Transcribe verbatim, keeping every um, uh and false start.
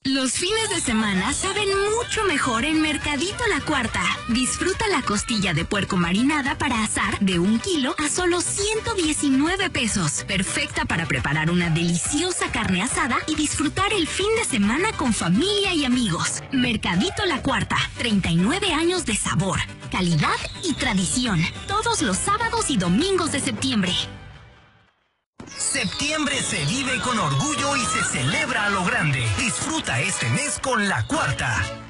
Los fines de semana saben mucho mejor en Mercadito La Cuarta. Disfruta la costilla de puerco marinada para asar de un kilo a solo ciento diecinueve pesos. Perfecta para preparar una deliciosa carne asada y disfrutar el fin de semana con familia y amigos. Mercadito La Cuarta, treinta y nueve años de sabor, calidad y tradición. Todos los sábados y domingos de septiembre. Septiembre se vive con orgullo y se celebra a lo grande. Disfruta este mes con La Cuarta.